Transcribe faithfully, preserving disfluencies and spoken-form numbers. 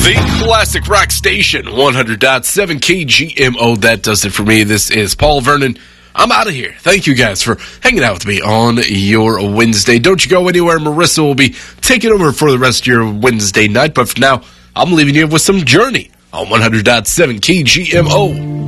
The classic rock station, one hundred point seven K G M O. That does it for me. This is Paul Vernon. I'm out of here. Thank you guys for hanging out with me on your Wednesday. Don't you go anywhere. Marissa will be taking over for the rest of your Wednesday night. But for now, I'm leaving you with some Journey on one hundred point seven K G M O.